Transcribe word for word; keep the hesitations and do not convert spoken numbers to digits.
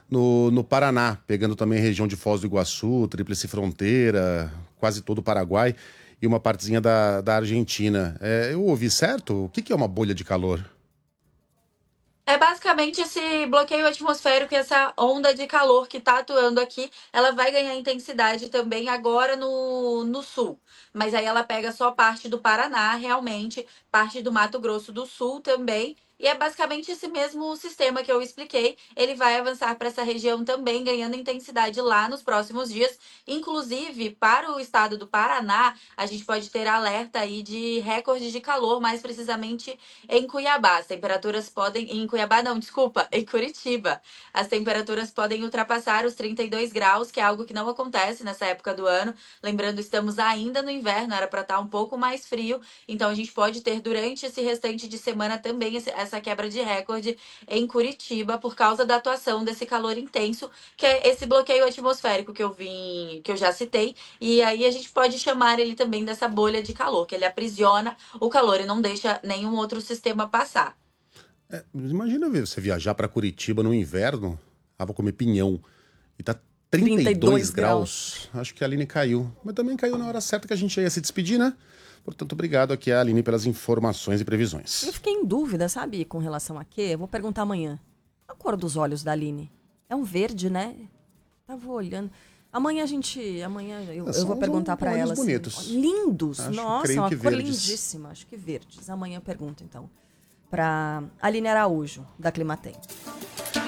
no, no Paraná, pegando também a região de Foz do Iguaçu, Tríplice Fronteira, quase todo o Paraguai e uma partezinha da, da Argentina. É, eu ouvi certo? O que, que é uma bolha de calor? É basicamente esse bloqueio atmosférico e essa onda de calor que está atuando aqui, ela vai ganhar intensidade também agora no, no sul. Mas aí ela pega só parte do Paraná, realmente, parte do Mato Grosso do Sul também. E é basicamente esse mesmo sistema que eu expliquei. Ele vai avançar para essa região também, ganhando intensidade lá nos próximos dias. Inclusive, para o estado do Paraná, a gente pode ter alerta aí de recorde de calor, mais precisamente em Cuiabá. As temperaturas podem. Em Cuiabá, não, desculpa, em Curitiba. As temperaturas podem ultrapassar os trinta e dois graus, que é algo que não acontece nessa época do ano. Lembrando, estamos ainda no inverno, era para estar um pouco mais frio. Então, a gente pode ter durante esse restante de semana também essa quebra de recorde em Curitiba, por causa da atuação desse calor intenso, que é esse bloqueio atmosférico que eu vim, que eu já citei. E aí a gente pode chamar ele também dessa bolha de calor, que ele aprisiona o calor e não deixa nenhum outro sistema passar. É, imagina ver você viajar para Curitiba no inverno, ah, vou comer pinhão, e tá trinta e trinta e dois dois graus. graus. Acho que a Aline caiu. Mas também caiu na hora certa que a gente ia se despedir, né? Portanto, obrigado aqui a Aline pelas informações e Eu previsões. fiquei em dúvida, sabe, com relação a quê? Eu vou perguntar amanhã. A cor dos olhos da Aline. É um verde, né? Tava olhando. Amanhã a gente. Amanhã eu, eu São vou os perguntar pra olhos ela assim. bonitos. Lindos! Acho, Nossa, creio uma que cor verdes. lindíssima. Acho que verdes. Amanhã eu pergunto, então. Pra Aline Araújo, da Climatem.